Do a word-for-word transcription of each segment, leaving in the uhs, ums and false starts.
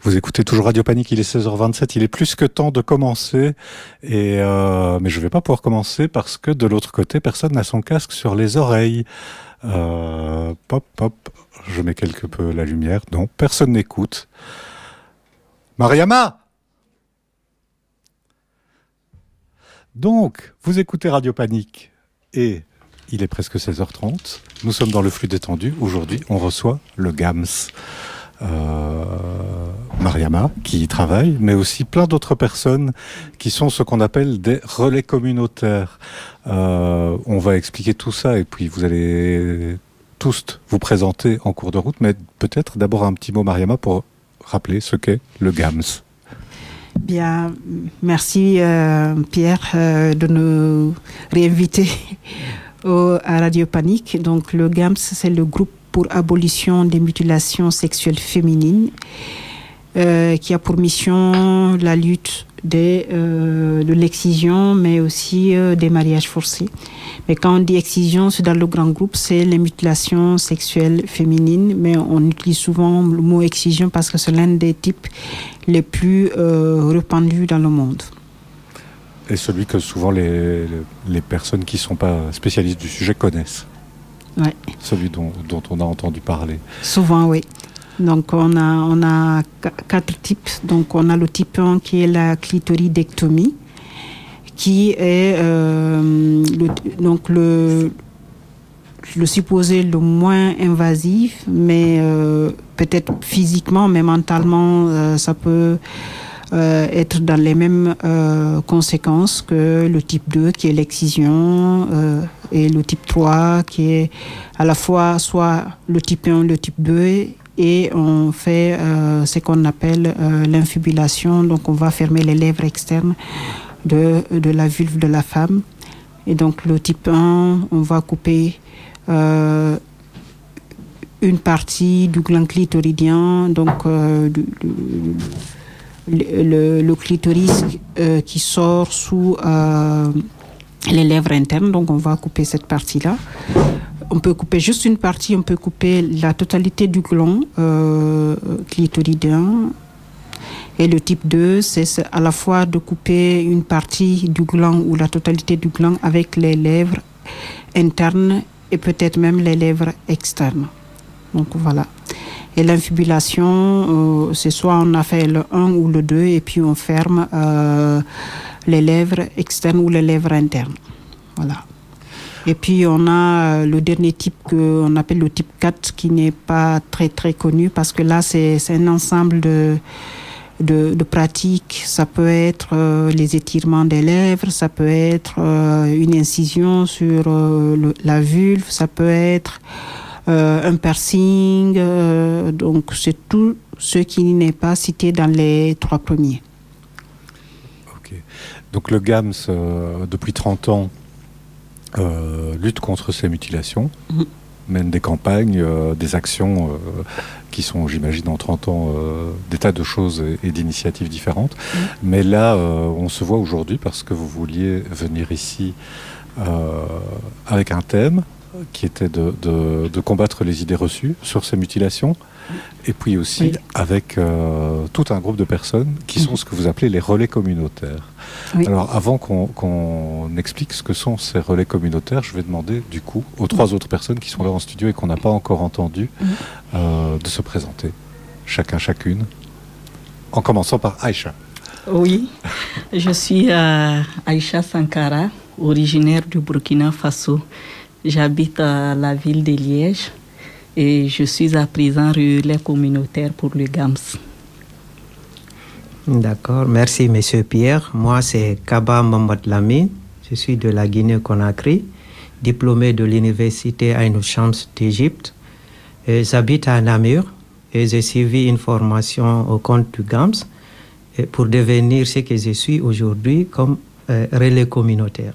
Vous écoutez toujours Radio Panique, il est seize heures vingt-sept, il est plus que temps de commencer. Et euh, mais je vais pas pouvoir commencer parce que de l'autre côté, personne n'a son casque sur les oreilles. Euh, pop, pop, je mets quelque peu la lumière. Non, personne n'écoute. Mariama! Donc, vous écoutez Radio Panique et il est presque seize heures trente. Nous sommes dans le flux détendu. Aujourd'hui, on reçoit le Gams. Euh, Mariama, qui y travaille, mais aussi plein d'autres personnes qui sont ce qu'on appelle des relais communautaires. Euh, on va expliquer tout ça et puis vous allez tous vous présenter en cours de route, mais peut-être d'abord un petit mot, Mariama, pour rappeler ce qu'est le Gams. Bien, merci euh, Pierre euh, de nous réinviter au, à Radio Panique. Donc le Gams, c'est le groupe pour abolition des mutilations sexuelles féminines, euh, qui a pour mission la lutte des, euh, de l'excision, mais aussi euh, des mariages forcés. Mais quand on dit excision, c'est dans le grand groupe, c'est les mutilations sexuelles féminines, mais on utilise souvent le mot excision parce que c'est l'un des types les plus euh, répandus dans le monde. Et celui que souvent les, les personnes qui ne sont pas spécialistes du sujet connaissent. Ouais. Celui dont, dont on a entendu parler. Souvent, oui. Donc, on a, on a quatre types. Donc, on a le type un qui est la clitoridectomie, qui est euh, le, donc le, le supposé le moins invasif, mais euh, peut-être physiquement, mais mentalement, euh, ça peut euh, être dans les mêmes euh, conséquences que le type deux, qui est l'excision, euh, et le type trois, qui est à la fois soit le type un, le type deux, et on fait euh, ce qu'on appelle euh, l'infibulation. Donc, on va fermer les lèvres externes de, de la vulve de la femme. Et donc, le type un, on va couper euh, une partie du gland clitoridien, donc euh, du, du, le, le, le clitoris euh, qui sort sous euh, les lèvres internes. Donc, on va couper cette partie-là. On peut couper juste une partie, on peut couper la totalité du gland euh, clitoridien. Et le type deux, c'est à la fois de couper une partie du gland ou la totalité du gland avec les lèvres internes et peut-être même les lèvres externes. Donc voilà. Et l'infibulation, euh, c'est soit on a fait le un ou le deux et puis on ferme euh, les lèvres externes ou les lèvres internes. Voilà. Et puis on a le dernier type qu'on appelle le type quatre, qui n'est pas très très connu parce que là c'est, c'est un ensemble de, de, de pratiques. Ça peut être euh, les étirements des lèvres, ça peut être euh, une incision sur euh, le, la vulve, ça peut être euh, un piercing. Euh, donc c'est tout ce qui n'est pas cité dans les trois premiers. Ok. Donc le Gams, euh, depuis trente ans, Euh, lutte contre ces mutilations, mmh. mène des campagnes, euh, des actions euh, qui sont, j'imagine, en trente ans, euh, des tas de choses et, et d'initiatives différentes. Mmh. Mais là, euh, on se voit aujourd'hui parce que vous vouliez venir ici euh, avec un thème qui était de, de, de combattre les idées reçues sur ces mutilations, et puis aussi oui. avec euh, tout un groupe de personnes qui sont mmh. ce que vous appelez les relais communautaires. Oui. Alors, avant qu'on, qu'on explique ce que sont ces relais communautaires, je vais demander du coup aux trois mmh. autres personnes qui sont là en studio et qu'on n'a pas encore entendues mmh. euh, de se présenter, chacun, chacune, en commençant par Aïcha. Oui, je suis euh, Aïcha Sankara, originaire du Burkina Faso. J'habite à la ville de Liège et je suis à présent relais communautaire pour le Gams. D'accord, merci Monsieur Pierre. Moi c'est Kaba Mohamed Lamine, je suis de la Guinée-Conakry, diplômé de l'université Ain Shams d'Égypte. Et j'habite à Namur et j'ai suivi une formation au compte du Gams pour devenir ce que je suis aujourd'hui comme euh, relais communautaire.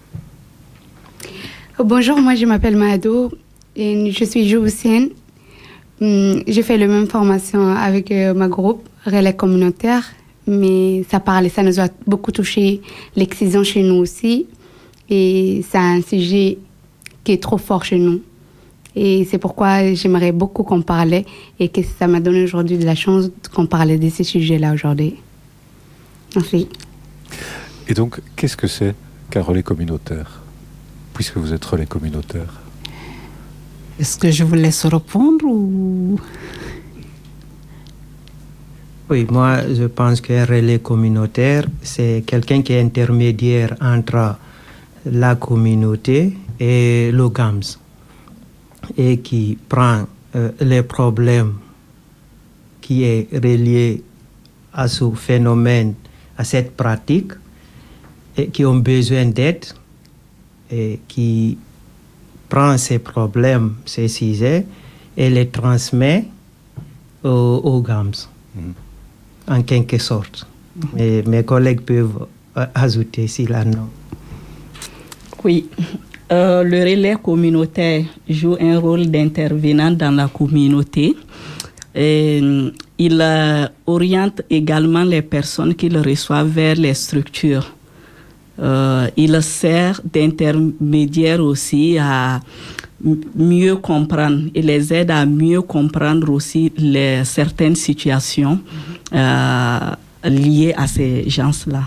Bonjour, moi je m'appelle Mahado et je suis Joussienne. J'ai fait la même formation avec euh, ma groupe relais communautaire, mais ça parle, ça nous a beaucoup touché l'excision chez nous aussi, et c'est un sujet qui est trop fort chez nous. Et c'est pourquoi j'aimerais beaucoup qu'on parlait et que ça m'a donné aujourd'hui de la chance qu'on parlait de ces sujets-là aujourd'hui. Merci. Et donc, qu'est-ce que c'est qu'un relais communautaire, puisque vous êtes relais communautaire? Est-ce que je vous laisse répondre ou... Oui, moi, je pense qu'un relais communautaire, c'est quelqu'un qui est intermédiaire entre la communauté et le GAMS et qui prend euh, les problèmes qui est relié à ce phénomène, à cette pratique, et qui ont besoin d'aide et qui prend ces problèmes, ces sujets, et les transmet au, au GAMS, mmh. en quelque sorte. Mmh. Et mes collègues peuvent euh, ajouter s'il en a. Oui, euh, le relais communautaire joue un rôle d'intervenant dans la communauté. Et, il euh, oriente également les personnes qui le reçoivent vers les structures. Euh, il sert d'intermédiaire aussi à mieux comprendre. Il les aide à mieux comprendre aussi les, certaines situations euh, liées à ces gens-là.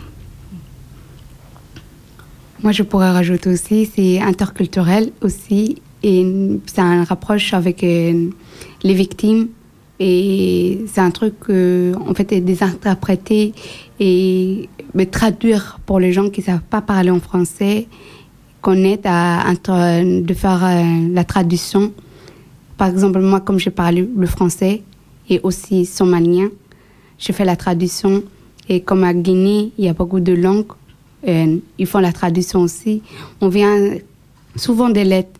Moi, je pourrais rajouter aussi, c'est interculturel aussi, et ça a un rapproche avec euh, les victimes, et c'est un truc, euh, en fait, des interpréter et mais traduire pour les gens qui ne savent pas parler en français, qu'on aide à, à de faire euh, la traduction. Par exemple, moi, comme je parle le français et aussi somalien, je fais la traduction, et comme à Guinée, il y a beaucoup de langues, Euh, ils font la traduction aussi. On vient souvent des lettres.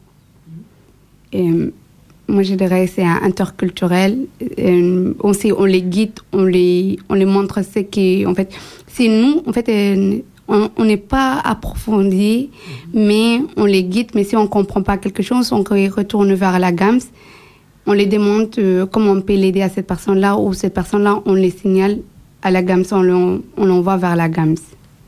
Euh, moi, je dirais que c'est interculturel. Euh, on, sait, on les guide, on les, on les montre ce qui... En fait, c'est nous, en fait, euh, on n'est pas approfondi, mais on les guide. Mais si on ne comprend pas quelque chose, on retourne vers la GAMS. On les demande euh, comment on peut l'aider à cette personne-là, ou cette personne-là, on les signale à la GAMS, on, on l'envoie vers la GAMS.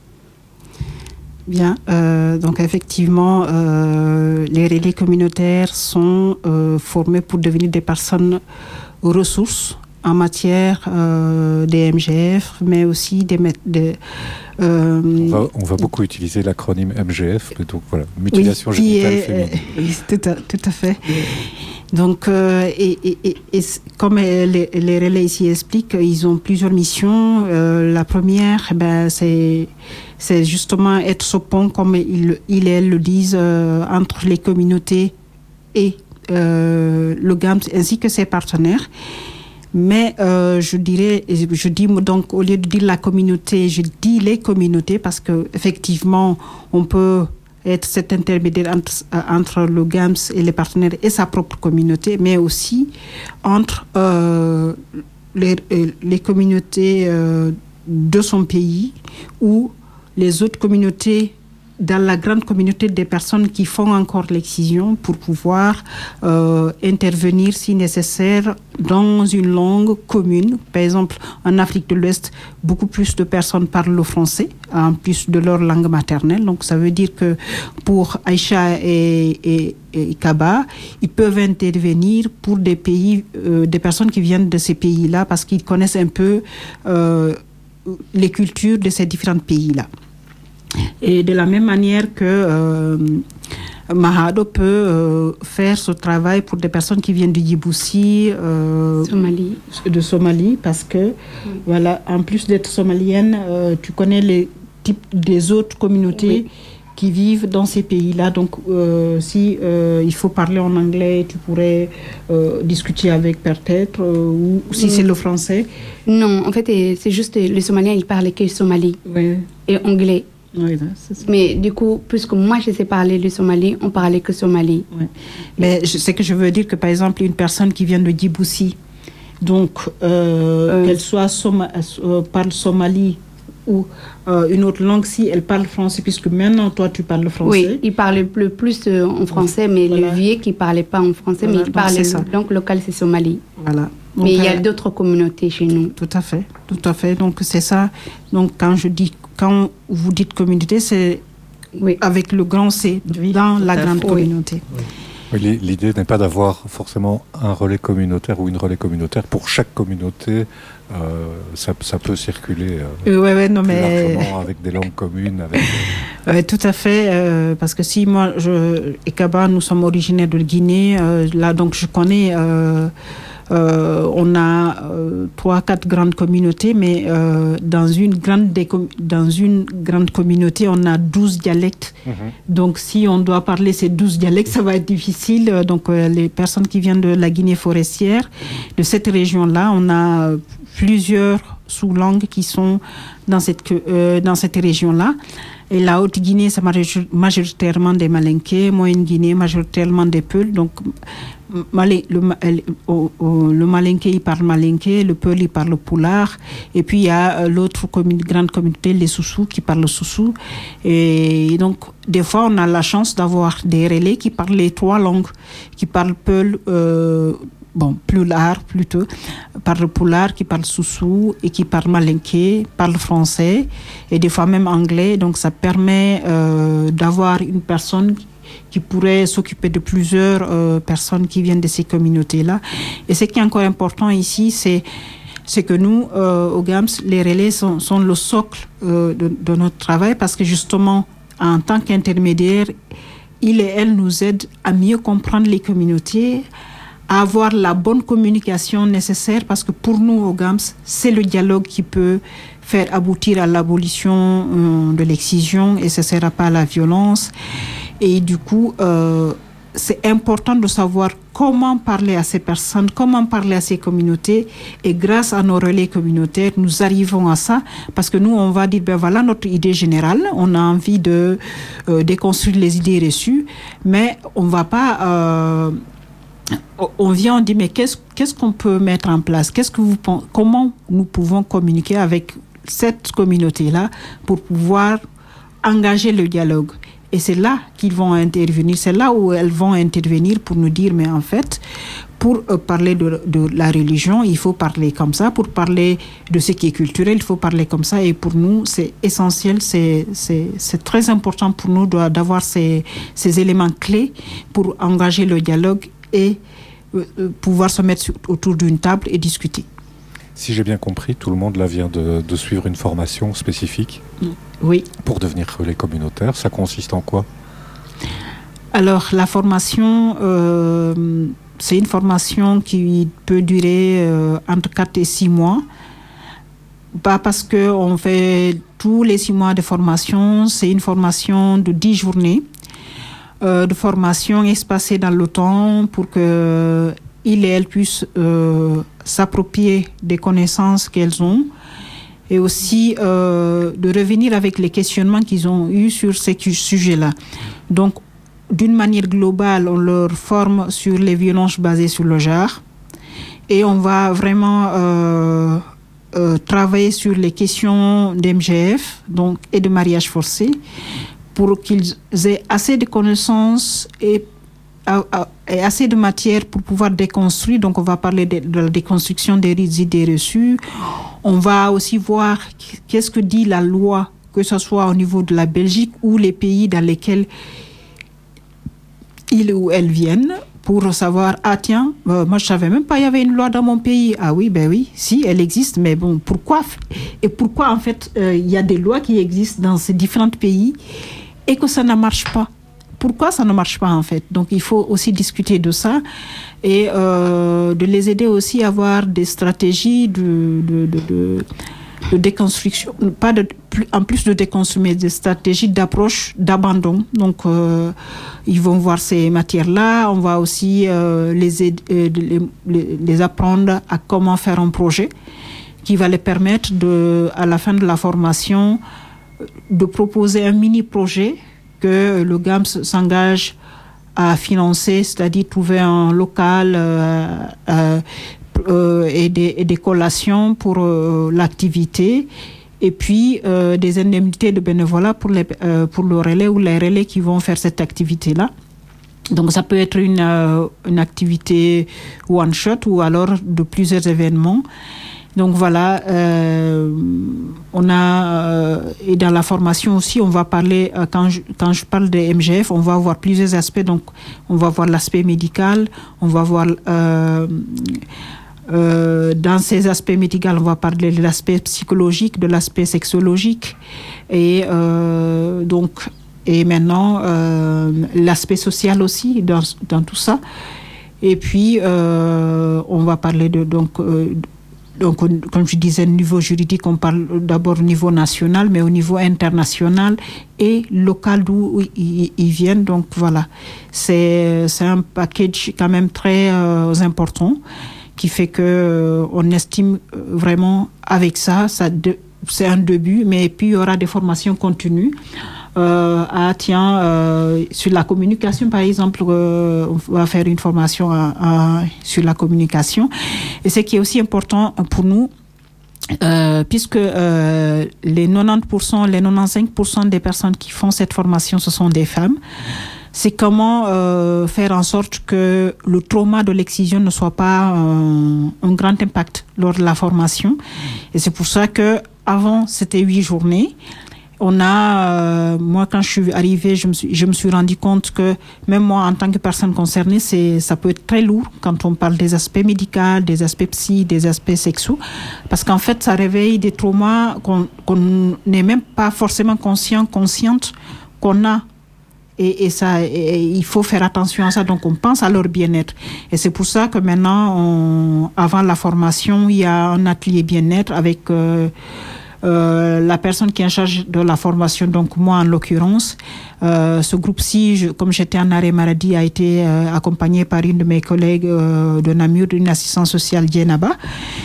Bien, euh, donc effectivement, euh, les relais communautaires sont euh, formés pour devenir des personnes ressources en matière euh, des M G F, mais aussi des... des euh, on, va, on va beaucoup utiliser l'acronyme M G F, donc voilà, mutilation oui, génitale est, féminine. Oui, tout à, tout à fait. Donc, euh, et, et, et, et comme les, les relais ici expliquent, ils ont plusieurs missions. Euh, la première, ben, c'est, c'est justement être ce pont, comme ils il et elles le disent, euh, entre les communautés et euh, le GAMS, ainsi que ses partenaires. Mais euh, je dirais, je dis donc, au lieu de dire la communauté, je dis les communautés, parce qu'effectivement, on peut être cet intermédiaire entre, entre le GAMS et les partenaires et sa propre communauté, mais aussi entre euh, les, les communautés euh, de son pays ou les autres communautés, dans la grande communauté des personnes qui font encore l'excision, pour pouvoir euh, intervenir si nécessaire dans une langue commune. Par exemple, en Afrique de l'Ouest, beaucoup plus de personnes parlent le français, en plus de leur langue maternelle. Donc ça veut dire que pour Aïcha et, et, et Kaba, ils peuvent intervenir pour des pays, euh, des personnes qui viennent de ces pays-là, parce qu'ils connaissent un peu euh, les cultures de ces différents pays-là. Et de la même manière que euh, Mahado peut euh, faire ce travail pour des personnes qui viennent du Djibouti, euh, Somalie. de Somalie, parce que, oui. voilà, en plus d'être somalienne, euh, tu connais les types des autres communautés oui. qui vivent dans ces pays-là. Donc, euh, si euh, il faut parler en anglais, tu pourrais euh, discuter avec peut-être, euh, ou si oui. c'est le français. Non, en fait, c'est juste les Somaliens, ils parlent que Somalie oui. et anglais. Oui, c'est ça. Mais du coup, puisque moi je sais parler le Somalie, on parlait que Somalie. Oui. Mais je, c'est que je veux dire que par exemple, une personne qui vient de Djibouti, donc euh, euh, qu'elle soit soma, euh, parle Somalie ou euh, une autre langue, si elle parle français, puisque maintenant toi tu parles français. Oui, il parlait le plus euh, en français, mais voilà. Le vieux qui parlait pas en français, voilà, mais il parlait la langue locale, c'est Somalie. Voilà. Donc, mais il y a euh, d'autres communautés chez nous. Tout à fait, tout à fait. Donc c'est ça. Donc quand je dis, quand vous dites communauté, c'est oui. avec le grand C, oui, dans la grande fait. communauté. Oui. Oui, l'idée n'est pas d'avoir forcément un relais communautaire ou une relais communautaire pour chaque communauté. Euh, ça, ça peut circuler euh, euh, ouais, ouais, non, plus mais... largement avec des langues communes. Avec, euh... Ouais, tout à fait, euh, parce que si moi je, et Kaba, nous sommes originaires de Guinée, euh, là donc je connais, euh, euh, on a euh, trois, quatre grandes communautés, mais euh, dans une grande décom- dans une grande communauté, on a douze dialectes. Mm-hmm. Donc si on doit parler ces douze dialectes, ça va être difficile. Donc euh, les personnes qui viennent de la Guinée forestière, de cette région-là, on a plusieurs sous-langues qui sont dans cette, euh, dans cette région-là. Et la Haute-Guinée, c'est majoritairement des Malinké, Moyenne-Guinée, majoritairement des Peuls. Donc, Malé, le, le, le Malinké, il parle Malinké, le Peul, il parle Poulard. Et puis, il y a l'autre commune, grande communauté, les Soussous, qui parlent Soussou. Et donc, des fois, on a la chance d'avoir des relais qui parlent les trois langues, qui parlent Peul, euh, bon, Poulard plutôt, parle Poulard, qui parle Soussou et qui parle Malinké, parle français et des fois même anglais. Donc ça permet euh, d'avoir une personne qui pourrait s'occuper de plusieurs euh, personnes qui viennent de ces communautés-là. Et ce qui est encore important ici, c'est, c'est que nous, euh, au GAMS, les relais sont, sont le socle euh, de, de notre travail parce que justement, en tant qu'intermédiaire, ils et elles nous aident à mieux comprendre les communautés, à avoir la bonne communication nécessaire parce que pour nous au GAMS, c'est le dialogue qui peut faire aboutir à l'abolition euh, de l'excision et ce ne sera pas la violence. Et du coup, euh, c'est important de savoir comment parler à ces personnes, comment parler à ces communautés. Et grâce à nos relais communautaires, nous arrivons à ça parce que nous, on va dire, ben voilà notre idée générale. On a envie de euh, déconstruire les idées reçues, mais on ne va pas... Euh, on vient, on dit, mais qu'est-ce, qu'est-ce qu'on peut mettre en place? Qu'est-ce que vous pensez, comment nous pouvons communiquer avec cette communauté-là pour pouvoir engager le dialogue? Et c'est là qu'ils vont intervenir, c'est là où elles vont intervenir pour nous dire, mais en fait, pour euh, parler de, de la religion, il faut parler comme ça. Pour parler de ce qui est culturel, il faut parler comme ça. Et pour nous, c'est essentiel, c'est, c'est, c'est très important pour nous d'avoir ces, ces éléments clés pour engager le dialogue et euh, pouvoir se mettre sur, autour d'une table et discuter. Si j'ai bien compris, tout le monde là vient de, de suivre une formation spécifique oui. pour devenir relais communautaire. Ça consiste en quoi? Alors, la formation, euh, c'est une formation qui peut durer euh, entre quatre et six mois. Pas parce qu'on fait tous les six mois de formation, c'est une formation de dix journées. Euh, de formation espacée dans le temps pour que ils et elles puissent euh, s'approprier des connaissances qu'elles ont et aussi euh, de revenir avec les questionnements qu'ils ont eus sur ces sujets-là. Donc, d'une manière globale, on leur forme sur les violences basées sur le genre et on va vraiment euh, euh, travailler sur les questions d'M G F donc, et de mariage forcé pour qu'ils aient assez de connaissances et, et assez de matière pour pouvoir déconstruire. Donc, on va parler de, de la déconstruction des idées reçues. On va aussi voir qu'est-ce que dit la loi, que ce soit au niveau de la Belgique ou les pays dans lesquels ils ou elles viennent, pour savoir, ah tiens, euh, moi je ne savais même pas qu'il y avait une loi dans mon pays. Ah oui, ben oui, si, elle existe, mais bon, pourquoi? Et pourquoi en fait, il euh, y a des lois qui existent dans ces différents pays et que ça ne marche pas? Pourquoi ça ne marche pas en fait? Donc il faut aussi discuter de ça et euh, de les aider aussi à avoir des stratégies de, de, de, de, de déconstruction, pas de, en plus de déconstruire, mais des stratégies d'approche, d'abandon. Donc euh, ils vont voir ces matières-là, on va aussi euh, les, aider, les, les, les apprendre à comment faire un projet qui va les permettre de, à la fin de la formation de proposer un mini-projet que le GAMS s'engage à financer, c'est-à-dire trouver un local euh, euh, euh, et, des, et des collations pour euh, l'activité et puis euh, des indemnités de bénévolat pour, les, euh, pour le relais ou les relais qui vont faire cette activité-là. Donc ça peut être une, euh, une activité one-shot ou alors de plusieurs événements. Donc voilà, euh, on a, euh, et dans la formation aussi, on va parler, euh, quand, je, quand je parle de M G F, on va voir plusieurs aspects. Donc on va voir l'aspect médical, on va voir, euh, euh, dans ces aspects médicaux, on va parler de l'aspect psychologique, de l'aspect sexologique, et euh, donc, et maintenant, euh, l'aspect social aussi dans, dans tout ça. Et puis, euh, on va parler de, donc, euh, donc, comme je disais, au niveau juridique, on parle d'abord au niveau national, mais au niveau international et local d'où ils, ils viennent. Donc, voilà, c'est, c'est un package quand même très euh, important qui fait qu'on euh, estime vraiment avec ça, ça de, c'est un début, mais puis il y aura des formations continues. Euh, ah tiens, euh, sur la communication par exemple, euh, on va faire une formation à, à, sur la communication. Et ce qui est aussi important pour nous, euh, puisque euh, les quatre-vingt-dix pour cent, les quatre-vingt-quinze pour cent des personnes qui font cette formation, ce sont des femmes. C'est comment euh, faire en sorte que le trauma de l'excision ne soit pas euh, un grand impact lors de la formation. Et c'est pour ça que avant c'était huit journées. On a, euh, moi quand je suis arrivée, je me suis, je me suis rendu compte que même moi en tant que personne concernée, c'est, ça peut être très lourd quand on parle des aspects médicaux, des aspects psy, des aspects sexuels, parce qu'en fait ça réveille des traumas qu'on, qu'on n'est même pas forcément conscient, consciente qu'on a. Et, et ça, et il faut faire attention à ça. Donc, on pense à leur bien-être. Et c'est pour ça que maintenant, on, avant la formation, il y a un atelier bien-être avec euh, euh, la personne qui est en charge de la formation. Donc, moi, en l'occurrence, euh, ce groupe-ci, je, comme j'étais en arrêt maladie, a été euh, accompagné par une de mes collègues euh, de Namur, d'une assistance sociale Djenaba.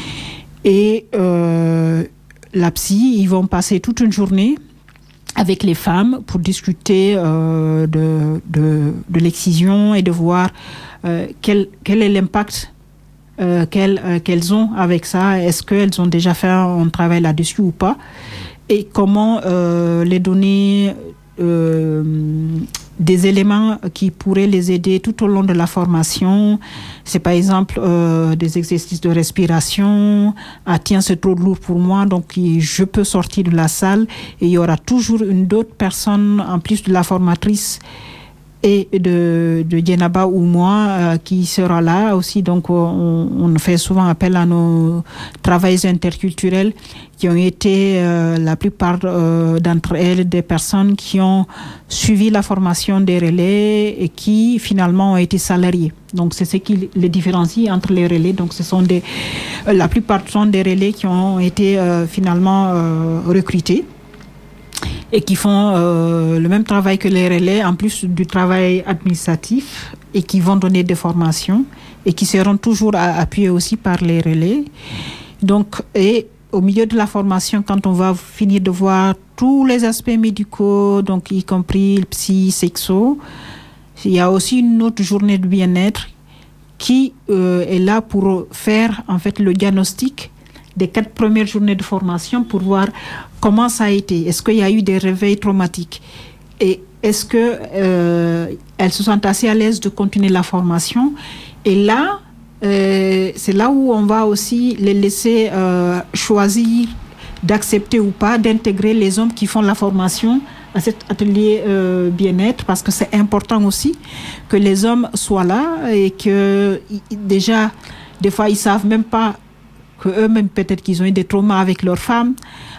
Et euh, la psy, ils vont passer toute une journée avec les femmes pour discuter euh, de, de, de l'excision et de voir euh, quel, quel est l'impact euh, qu'elles, euh, qu'elles ont avec ça. Est-ce qu'elles ont déjà fait un travail là-dessus ou pas? Et comment euh, les donner euh, des éléments qui pourraient les aider tout au long de la formation. C'est par exemple euh, des exercices de respiration. Ah tiens, c'est trop lourd pour moi, donc je peux sortir de la salle. Et il y aura toujours une autre personne, en plus de la formatrice et de, de Djenaba ou moi, euh, qui sera là aussi. Donc on, on fait souvent appel à nos travailleurs interculturels qui ont été, euh, la plupart euh, d'entre elles, des personnes qui ont suivi la formation des relais et qui finalement ont été salariés. Donc c'est ce qui les différencie entre les relais. Donc ce sont des, euh, la plupart sont des relais qui ont été euh, finalement euh, recrutés et qui font euh, le même travail que les relais, en plus du travail administratif, et qui vont donner des formations et qui seront toujours appuyés aussi par les relais. Donc, et au milieu de la formation, quand on va finir de voir tous les aspects médicaux, donc y compris le psy, sexo, il y a aussi une autre journée de bien-être qui euh, est là pour faire en fait le diagnostic des quatre premières journées de formation pour voir comment ça a été. Est-ce qu'il y a eu des réveils traumatiques? Et est-ce qu'elles euh, se sentent assez à l'aise de continuer la formation? Et là, euh, c'est là où on va aussi les laisser euh, choisir d'accepter ou pas d'intégrer les hommes qui font la formation à cet atelier euh, bien-être, parce que c'est important aussi que les hommes soient là et que déjà, des fois, ils savent même pas qu'eux-mêmes, peut-être qu'ils ont eu des traumas avec leurs femmes,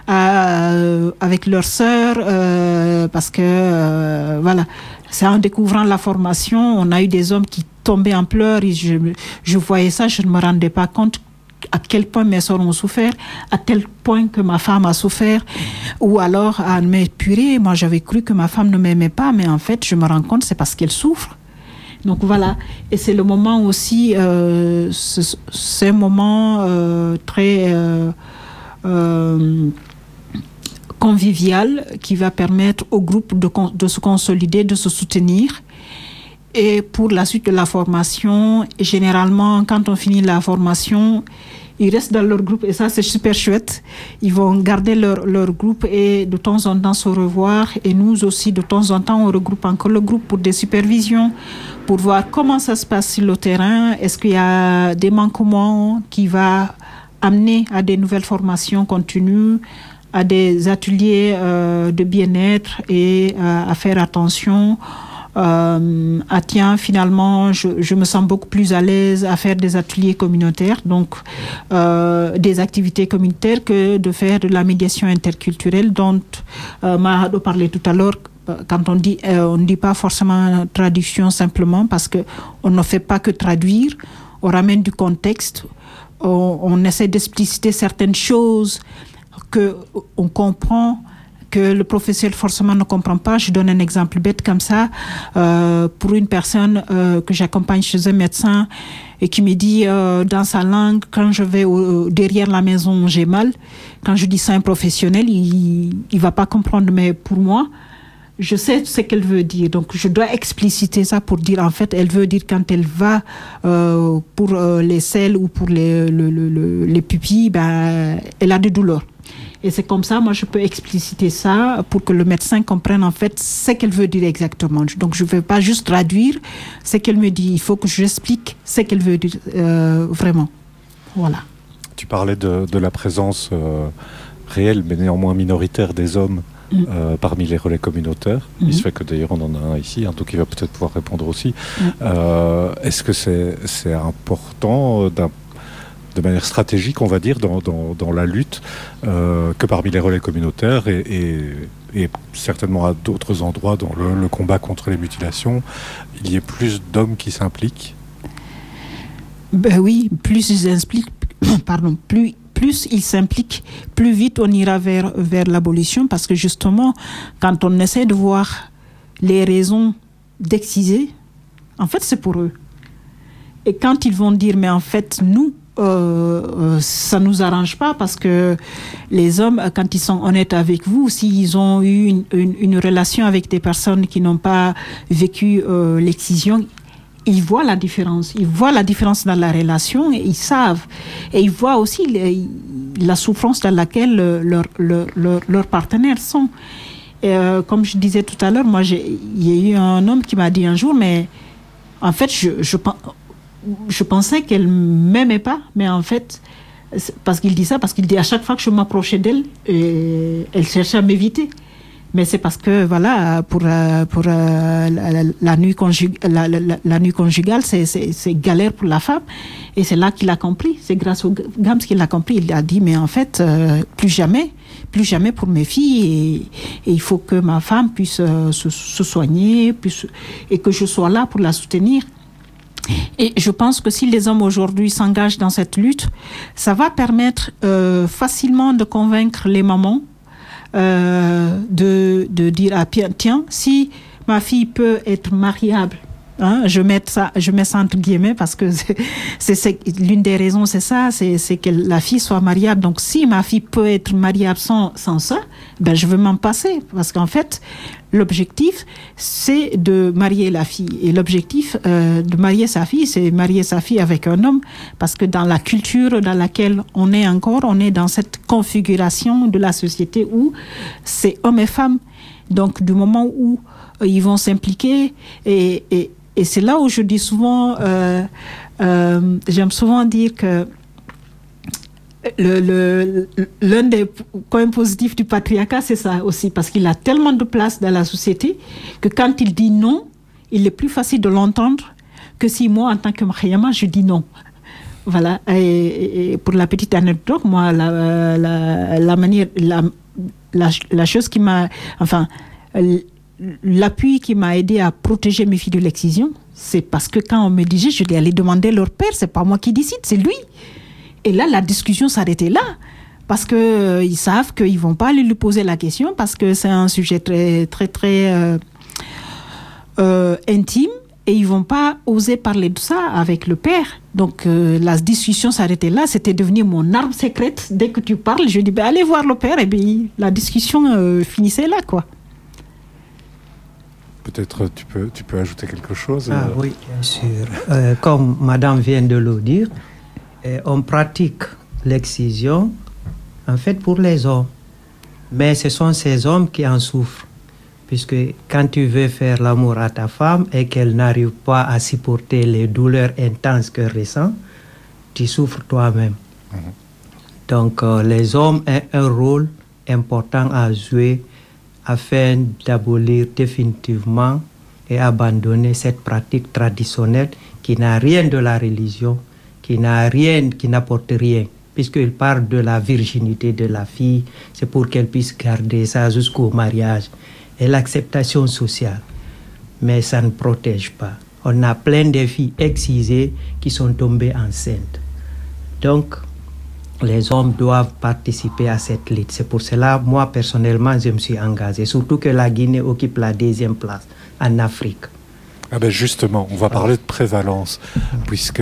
euh, avec leurs sœurs, euh, parce que, euh, voilà, c'est en découvrant la formation, on a eu des hommes qui tombaient en pleurs, et je, je voyais ça, je ne me rendais pas compte à quel point mes sœurs ont souffert, à tel point que ma femme a souffert, ou alors, à me purée, moi j'avais cru que ma femme ne m'aimait pas, mais en fait, je me rends compte, c'est parce qu'elle souffre. Donc voilà, et c'est le moment aussi, euh, ce, c'est un moment euh, très euh, euh, convivial qui va permettre au groupe de, de se consolider, de se soutenir. Et pour la suite de la formation, généralement, quand on finit la formation, ils restent dans leur groupe et ça, c'est super chouette. Ils vont garder leur, leur groupe et de temps en temps se revoir. Et nous aussi, de temps en temps, on regroupe encore le groupe pour des supervisions, pour voir comment ça se passe sur le terrain. Est-ce qu'il y a des manquements qui vont amenée à des nouvelles formations continues, à des ateliers euh, de bien-être et euh, à faire attention. Euh, ah tiens, finalement, je, je me sens beaucoup plus à l'aise à faire des ateliers communautaires, donc euh, des activités communautaires, que de faire de la médiation interculturelle dont euh, Mahado parlait tout à l'heure. Quand on dit, euh, on ne dit pas forcément traduction simplement, parce que on ne fait pas que traduire, on ramène du contexte, on, on essaie d'expliciter certaines choses que on comprend, que le professeur forcément ne comprend pas. Je donne un exemple bête comme ça. Euh, pour une personne euh, que j'accompagne chez un médecin et qui me dit euh, dans sa langue, quand je vais au, derrière la maison, j'ai mal. Quand je dis ça à un professionnel, il ne va pas comprendre. Mais pour moi, je sais ce qu'elle veut dire. Donc, je dois expliciter ça pour dire, en fait, elle veut dire quand elle va euh, pour euh, les selles ou pour les, le, le, le, les pupilles, ben, elle a des douleurs. Et c'est comme ça, moi, je peux expliciter ça pour que le médecin comprenne, en fait, ce qu'elle veut dire exactement. Donc, je ne veux pas juste traduire ce qu'elle me dit. Il faut que j'explique ce qu'elle veut dire euh, vraiment. Voilà. Tu parlais de, de la présence euh, réelle, mais néanmoins minoritaire des hommes mmh. euh, parmi les relais communautaires. Mmh. Il se fait que, d'ailleurs, on en a un ici, hein, donc il va peut-être pouvoir répondre aussi. Mmh. Euh, est-ce que c'est, c'est important d'un de manière stratégique, on va dire, dans, dans, dans la lutte, euh, que parmi les relais communautaires et, et, et certainement à d'autres endroits dans le, le combat contre les mutilations, il y ait plus d'hommes qui s'impliquent? Ben oui, plus ils s'impliquent, pardon, plus, plus ils s'impliquent, plus vite on ira vers, vers l'abolition, parce que justement, quand on essaie de voir les raisons d'exciser, en fait, c'est pour eux. Et quand ils vont dire, mais en fait, nous, Euh, euh, ça nous arrange pas, parce que les hommes, quand ils sont honnêtes avec vous, s'ils ont eu une, une, une relation avec des personnes qui n'ont pas vécu euh, l'excision, ils voient la différence. Ils voient la différence dans la relation et ils savent. Et ils voient aussi les, la souffrance dans laquelle leurs leur, leur, leur partenaires sont. Et, euh, comme je disais tout à l'heure, moi, il y a eu un homme qui m'a dit un jour, mais en fait, je, je pense... Je pensais qu'elle m'aimait pas, mais en fait, parce qu'il dit ça, parce qu'il dit à chaque fois que je m'approchais d'elle, euh, elle cherchait à m'éviter. Mais c'est parce que, voilà, pour, pour euh, la, la, nuit conjug- la, la, la nuit conjugale, c'est, c'est, c'est galère pour la femme. Et c'est là qu'il a compris. C'est grâce au Gams qu'il a compris. Il a dit, mais en fait, euh, plus jamais, plus jamais pour mes filles. Et, et il faut que ma femme puisse euh, se, se soigner, puisse, et que je sois là pour la soutenir. Et je pense que si les hommes aujourd'hui s'engagent dans cette lutte, ça va permettre euh, facilement de convaincre les mamans euh, de, de dire, ah, tiens, si ma fille peut être mariable, hein, je mets ça, je mets ça entre guillemets, parce que c'est, c'est, c'est l'une des raisons, c'est ça, c'est, c'est que la fille soit mariable. Donc si ma fille peut être mariable sans, sans ça, ben je veux m'en passer, parce qu'en fait, l'objectif, c'est de marier la fille. Et l'objectif euh, de marier sa fille, c'est marier sa fille avec un homme, parce que dans la culture dans laquelle on est encore, on est dans cette configuration de la société où c'est hommes et femmes. Donc, du moment où euh, ils vont s'impliquer, et, et, et c'est là où je dis souvent, euh, euh, j'aime souvent dire que Le, le, l'un des points positifs du patriarcat, c'est ça aussi, parce qu'il a tellement de place dans la société que quand il dit non, il est plus facile de l'entendre que si moi, en tant que Mariama, je dis non. Voilà. Et, et pour la petite anecdote, moi, la, la, la manière, la, la, la chose qui m'a, enfin, l'appui qui m'a aidé à protéger mes filles de l'excision, c'est parce que quand on me disait, je vais aller demander leur père, c'est pas moi qui décide, c'est lui. Et là, la discussion s'arrêtait là, parce qu'ils euh, savent qu'ils ne vont pas aller lui poser la question, parce que c'est un sujet très, très, très euh, euh, intime, et ils ne vont pas oser parler de ça avec le père. Donc, euh, la discussion s'arrêtait là, c'était devenu mon arme secrète. Dès que tu parles, je dis, ben, allez voir le père, et bien, la discussion euh, finissait là, quoi. Peut-être tu peux, tu peux ajouter quelque chose? Ah euh... oui, bien sûr. Euh, comme madame vient de le dire, Et on pratique l'excision, en fait, pour les hommes. Mais ce sont ces hommes qui en souffrent. Puisque quand tu veux faire l'amour à ta femme et qu'elle n'arrive pas à supporter les douleurs intenses qu'elle ressent, tu souffres toi-même. Mmh. Donc euh, les hommes ont un rôle important à jouer afin d'abolir définitivement et abandonner cette pratique traditionnelle qui n'a rien de la religion, qui n'a rien, qui n'apporte rien, puisqu'il parle de la virginité de la fille, c'est pour qu'elle puisse garder ça jusqu'au mariage et l'acceptation sociale. Mais ça ne protège pas. On a plein de filles excisées qui sont tombées enceintes. Donc, les hommes doivent participer à cette lutte. C'est pour cela, moi, personnellement, je me suis engagé. Surtout que la Guinée occupe la deuxième place en Afrique. Ah ben justement, on va parler de prévalence, puisque...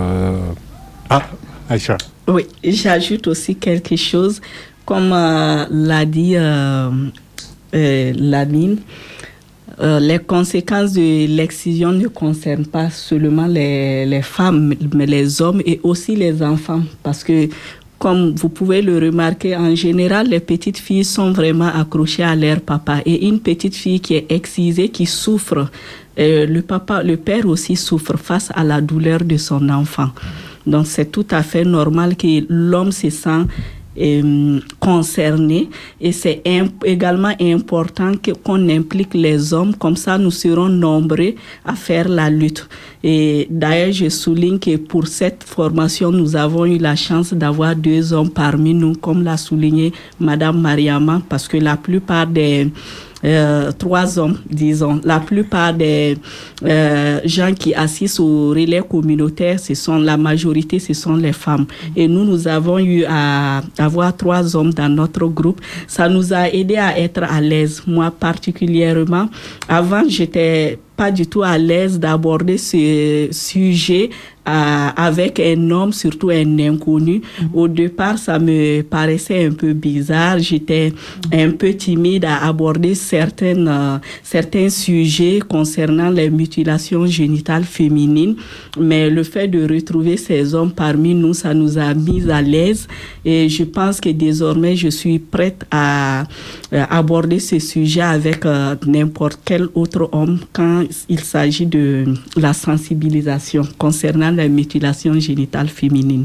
Ah, Aïcha. Oui, j'ajoute aussi quelque chose. Comme euh, l'a dit euh, euh, Lamine, Euh, les conséquences de l'excision ne concernent pas seulement les, les femmes, mais les hommes et aussi les enfants. Parce que, comme vous pouvez le remarquer, en général, les petites filles sont vraiment accrochées à leur papa. Et une petite fille qui est excisée, qui souffre, euh, le papa, le père aussi souffre face à la douleur de son enfant. Donc, c'est tout à fait normal que l'homme se sent Euh, concernés et c'est imp- également important que, qu'on implique les hommes, comme ça nous serons nombreux à faire la lutte. Et d'ailleurs je souligne que pour cette formation nous avons eu la chance d'avoir deux hommes parmi nous, comme l'a souligné Madame Mariama, parce que la plupart des Euh, trois hommes, disons. La plupart des euh, gens qui assistent au relais communautaire, ce sont la majorité, ce sont les femmes. Et nous, nous avons eu à avoir trois hommes dans notre groupe. Ça nous a aidé à être à l'aise. Moi, particulièrement, avant, j'étais pas du tout à l'aise d'aborder ce sujet euh, avec un homme, surtout un inconnu. Au départ, ça me paraissait un peu bizarre. J'étais un peu timide à aborder certaines, euh, certains sujets concernant les mutilations génitales féminines. Mais le fait de retrouver ces hommes parmi nous, ça nous a mis à l'aise. Et je pense que désormais, je suis prête à euh, aborder ce sujet avec euh, n'importe quel autre homme quand il s'agit de la sensibilisation concernant la mutilation génitale féminine.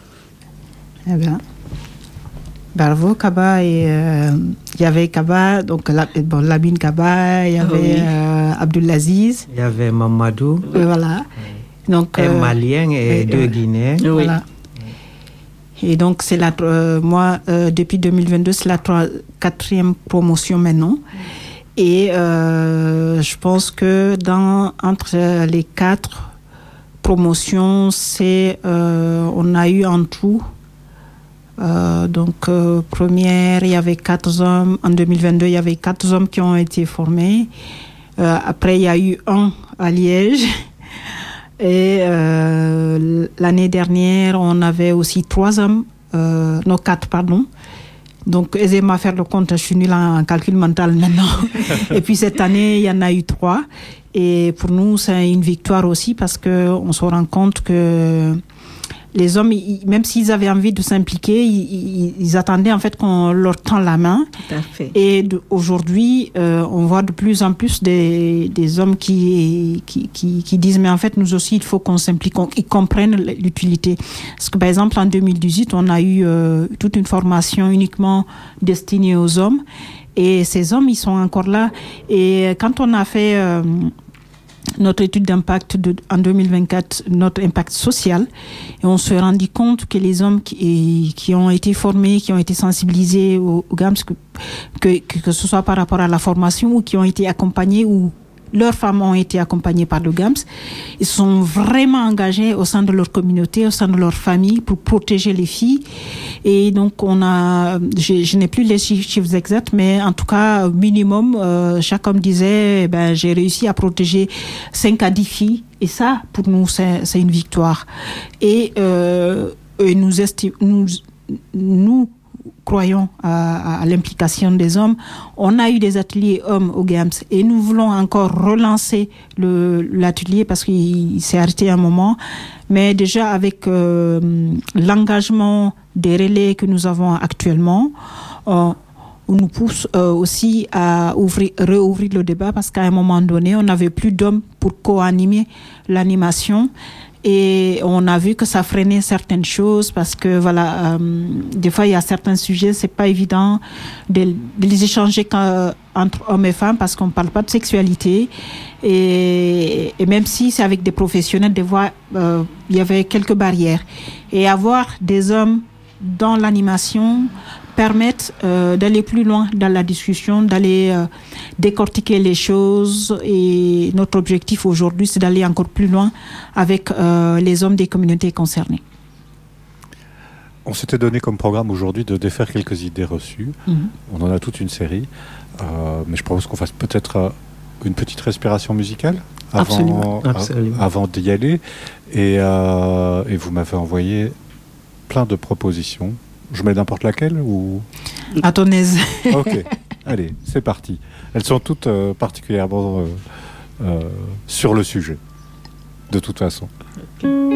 Eh bien, bravo Kaba. Et euh, il y avait Kaba, donc la, bon, Lamine Kaba, il y avait oui. euh, Abdulaziz. Il y avait Mamadou. Euh, voilà. Donc, un euh, Malien et, et deux euh, Guinéens. Oui. Voilà. Et donc, c'est la, euh, moi, euh, depuis deux mille vingt-deux, c'est la trois, quatrième promotion maintenant. Et euh, je pense que dans, entre les quatre promotions, c'est, euh, on a eu en tout, euh, donc euh, première, il y avait quatre hommes, en deux mille vingt-deux, il y avait quatre hommes qui ont été formés. Euh, après, il y a eu un à Liège. Et euh, l'année dernière, on avait aussi trois hommes, euh, non, quatre, pardon. Donc, aisez-moi à faire le compte, je suis nulle en calcul mental maintenant. Et puis, cette année, il y en a eu trois. Et pour nous, c'est une victoire aussi parce qu'on se rend compte que les hommes, ils, même s'ils avaient envie de s'impliquer, ils, ils attendaient en fait qu'on leur tend la main. Tout à fait. Et de, aujourd'hui, euh, on voit de plus en plus des, des hommes qui, qui, qui, qui disent, mais en fait, nous aussi, il faut qu'on s'implique, qu'ils comprennent l'utilité. Parce que, par exemple, en deux mille dix-huit, on a eu euh, toute une formation uniquement destinée aux hommes. Et ces hommes, ils sont encore là. Et quand on a fait... Euh, notre étude d'impact de, en deux mille vingt-quatre, notre impact social, et on se rendit compte que les hommes qui, qui ont été formés, qui ont été sensibilisés au, au GAMS, que, que, que ce soit par rapport à la formation ou qui ont été accompagnés ou leurs femmes ont été accompagnées par le GAMS, ils sont vraiment engagés au sein de leur communauté, au sein de leur famille pour protéger les filles. Et donc, on a, je, je n'ai plus les chiffres exacts, mais en tout cas, minimum, euh, chaque homme disait, eh ben, j'ai réussi à protéger cinq à dix filles. Et ça, pour nous, c'est, c'est une victoire. Et, euh, et nous, estim, nous, nous croyons à, à l'implication des hommes. On a eu des ateliers hommes au GAMS et nous voulons encore relancer le, l'atelier parce qu'il s'est arrêté un moment. Mais déjà avec euh, l'engagement des relais que nous avons actuellement, euh, on nous pousse euh, aussi à ouvrir, réouvrir le débat parce qu'à un moment donné, on n'avait plus d'hommes pour co-animer l'animation. Et on a vu que ça freinait certaines choses parce que voilà, euh, des fois il y a certains sujets, c'est pas évident de, de les échanger entre hommes et femmes parce qu'on parle pas de sexualité. Et, et même si c'est avec des professionnels, des fois euh, il y avait quelques barrières. Et avoir des hommes dans l'animation permettent euh, d'aller plus loin dans la discussion, d'aller euh, décortiquer les choses. Et notre objectif aujourd'hui, c'est d'aller encore plus loin avec euh, les hommes des communautés concernées. On s'était donné comme programme aujourd'hui de défaire quelques idées reçues. Mm-hmm. On en a toute une série. Euh, mais je propose qu'on fasse peut-être euh, une petite respiration musicale avant, Absolument. avant d'y aller. Et, euh, et vous m'avez envoyé plein de propositions. Je mets n'importe laquelle ou... À ton aise. Ok, allez, c'est parti. Elles sont toutes euh, particulièrement euh, euh, sur le sujet, de toute façon.